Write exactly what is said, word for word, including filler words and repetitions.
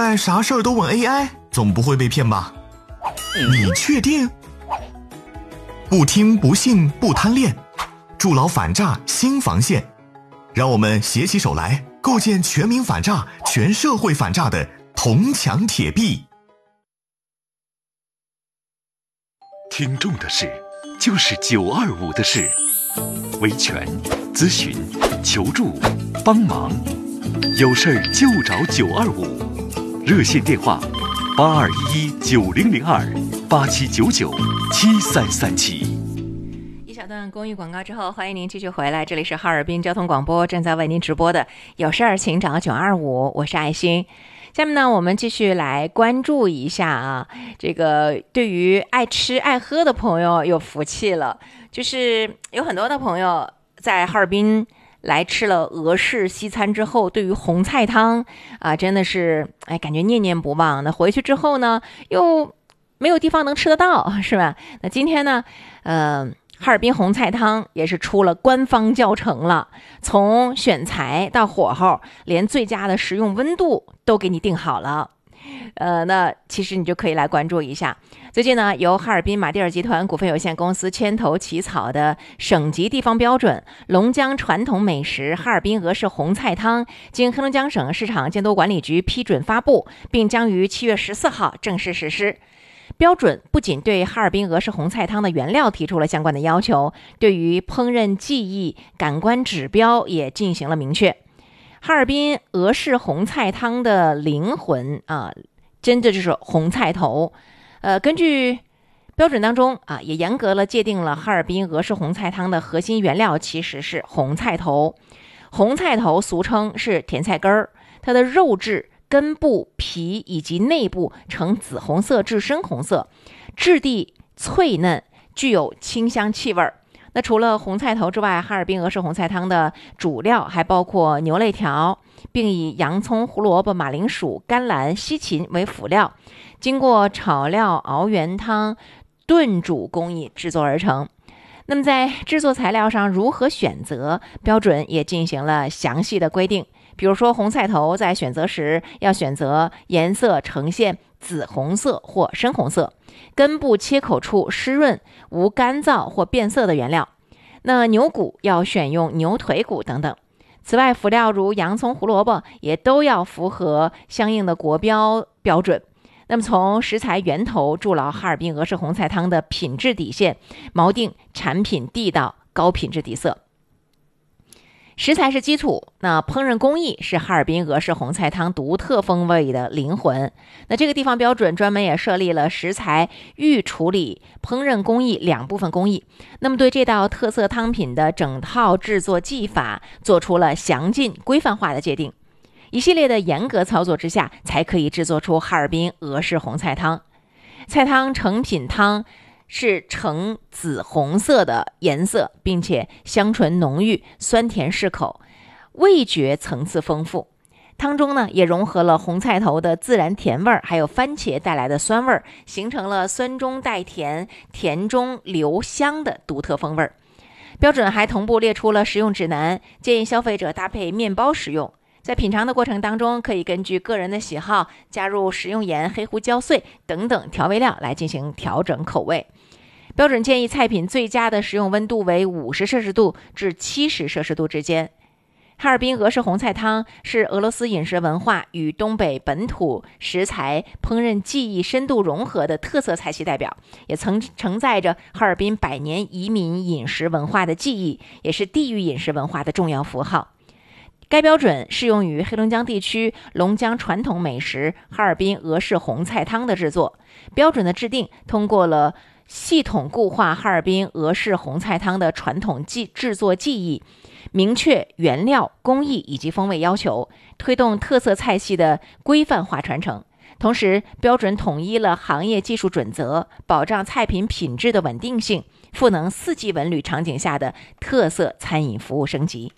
在啥事儿都问 A I， 总不会被骗吧？你确定？不听不信不贪恋，筑牢反诈新防线。让我们携起手来，构建全民反诈、全社会反诈的铜墙铁壁。 听众的事，就是九二五的事。维权、咨询、求助、帮忙，有事儿就找九二五。热线电话：八二一一九零零二八七九九七三三七。 一小段公益广告之后，欢迎您继续回来，这里是哈尔滨交通广播正在为您直播的有事儿请找九二五，我是爱心。下面呢，我们继续来关注一下啊，这个对于爱吃爱喝的朋友有福气了，就是有很多的朋友在哈尔滨来吃了俄式西餐之后，对于红菜汤啊，真的是哎感觉念念不忘。那回去之后呢，又没有地方能吃得到，是吧？那今天呢，呃。哈尔滨红菜汤也是出了官方教程了，从选材到火候，连最佳的食用温度都给你定好了。呃，那其实你就可以来关注一下。最近呢，由哈尔滨马蒂尔集团股份有限公司牵头起草的省级地方标准龙江传统美食哈尔滨俄式红菜汤，经黑龙江省市场监督管理局批准发布，并将于七月十四号正式实施。标准不仅对哈尔滨俄式红菜汤的原料提出了相关的要求，对于烹饪技艺、感官指标也进行了明确。哈尔滨俄式红菜汤的灵魂啊，真的就是红菜头。呃，根据标准当中啊，也严格了界定了哈尔滨俄式红菜汤的核心原料其实是红菜头。红菜头俗称是甜菜根儿，它的肉质、根部、皮以及内部呈紫红色至深红色，质地脆嫩，具有清香气味。那除了红菜头之外，哈尔滨俄式红菜汤的主料还包括牛肋条，并以洋葱、胡萝卜、马铃薯、甘蓝、西芹为辅料，经过炒料、熬原汤、炖煮工艺制作而成。那么在制作材料上如何选择，标准也进行了详细的规定。比如说红菜头在选择时要选择颜色呈现紫红色或深红色，根部切口处湿润无干燥或变色的原料。那牛骨要选用牛腿骨等等。此外，辅料如洋葱、胡萝卜也都要符合相应的国标标准。那么从食材源头筑牢哈尔滨俄式红菜汤的品质底线，锚定产品地道高品质底色。食材是基础，那烹饪工艺是哈尔滨俄式红菜汤独特风味的灵魂。那这个地方标准专门也设立了食材预处理、烹饪工艺两部分工艺，那么对这道特色汤品的整套制作技法做出了详尽规范化的界定。一系列的严格操作之下，才可以制作出哈尔滨俄式红菜汤。菜汤成品汤是呈紫红色的颜色，并且香醇浓郁，酸甜适口，味觉层次丰富。汤中呢也融合了红菜头的自然甜味儿，还有番茄带来的酸味儿，形成了酸中带甜、甜中留香的独特风味儿。标准还同步列出了食用指南，建议消费者搭配面包食用。在品尝的过程当中，可以根据个人的喜好加入食用盐、黑胡椒碎等等调味料来进行调整口味。标准建议菜品最佳的食用温度为五十摄氏度至七十摄氏度之间。哈尔滨俄式红菜汤是俄罗斯饮食文化与东北本土食材烹饪技艺深度融合的特色菜系代表，也曾承载着哈尔滨百年移民饮食文化的记忆，也是地域饮食文化的重要符号。该标准适用于黑龙江地区龙江传统美食哈尔滨俄式红菜汤的制作。标准的制定通过了系统固化哈尔滨俄式红菜汤的传统技制作技艺，明确原料、工艺以及风味要求，推动特色菜系的规范化传承。同时，标准统一了行业技术准则，保障菜品品质的稳定性，赋能四季文旅场景下的特色餐饮服务升级。